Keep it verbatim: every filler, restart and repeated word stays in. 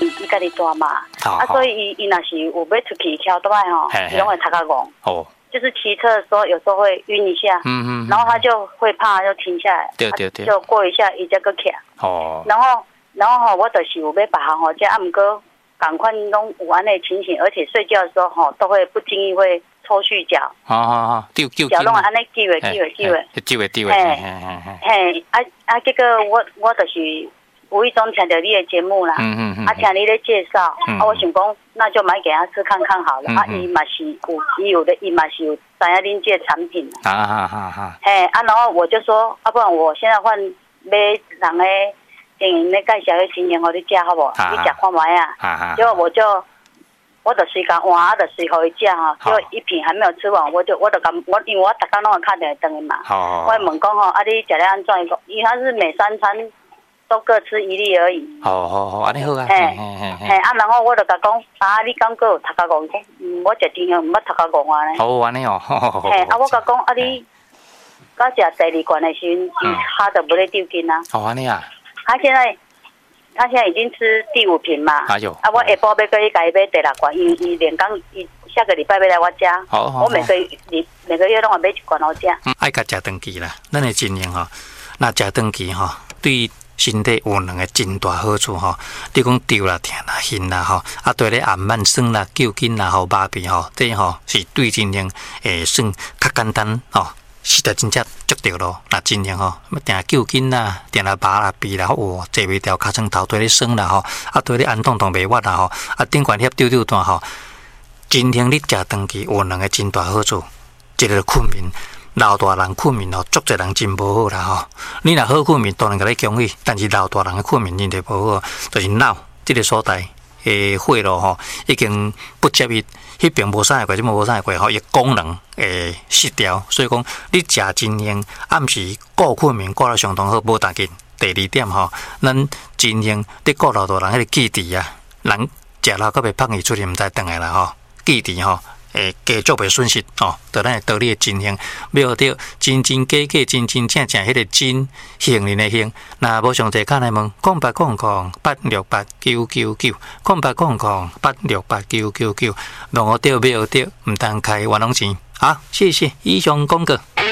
伊家己大嘛，啊，所以伊伊若是有要出去跳倒来吼，伊拢会头壳戆。哦。就是骑车的时候，有时候会晕一下，嗯嗯，然后他就会怕，就停下来，对对对，就过一下，伊再个起。哦。然后，然后吼，我就是有要别行吼，这啊毋过赶快拢有安尼情形，而且睡觉的时候吼，都会不经意会抽蓄脚。好好好，丢丢。脚拢安尼记位记位记位，记位记位。嘿，嘿，啊啊，结果我我就是无意中听到你的节目啦，嗯嗯嗯，啊，听你咧介绍，啊，我想讲。那就买给他吃看看好了。嗯嗯啊，伊嘛是有，伊有的，伊嘛是有知影恁这产品。啊啊啊啊！嘿，啊，然后我就说，啊，不然我现在换买人诶，经营咧介绍迄经营互你食好不？你食看卖啊。啊啊！结果我就，我就随讲换，啊，就随互伊食哈。结果一瓶还没有吃完，我就我就讲我，因为我逐工拢会敲电话等伊嘛。好。我问讲吼，啊，你食咧安怎？伊讲，伊他是每三餐。都各吃一粒而已。好好好，安尼好啊。嘿，嘿，啊，然后我就甲讲，啊，你敢个有头壳戆？讲，嗯，我食甜的，毋捌头壳戆啊呢。好安尼哦。嘿，啊，我甲讲，啊，你，甲食第二罐的时阵，伊他就不咧丢筋啊。好安尼啊。他现在，他现在已经吃第五瓶嘛。哎呦。啊，我下晡要跟伊家己买第六罐，伊伊连讲伊下个礼拜要来我家。好好。我每个月每个月拢会买一罐我食。嗯，爱甲食长期啦，咱的经验吼，那食长期吼，对。身体有两个真大好处吼，你讲丢啦、疼啦、晕啦吼，啊对咧暗慢酸啦、救筋啦、吼麻痹吼，这吼是对真正诶算较简单吼，是得真正足着咯。那真正吼，要定救筋啦、定啦麻啦痹啦，哦，坐袂掉，尻川头对咧酸啦吼，啊对咧安动动袂屈啦吼，啊顶管遐丢丢断吼，真正你食长期有两个真大好处，一个困眠。老大人困眠吼，足侪人真无好啦吼。你若好困眠，当然甲你恭喜。但是老大人的困眠真侪无好，就是脑这个所在诶血路吼，已经不接伊，迄边无啥会过，即无啥会过吼，伊功能会失调。所以讲，你食真营，暗时顾困眠顾得相当好，无大紧。第二点吼，咱真营伫顾老大人迄个记忆啊，人食了阁袂胖伊出去，毋知倒来啦吼，记忆吼。诶，继续袂损失哦，就咱道理的真行，要着真真假假、真真正正迄个真行人的行。那无上济看来问，空八空空八六八九九九，空八空空八六八九九九，问我对没有对，唔当开玩弄钱。好，谢谢以上广告。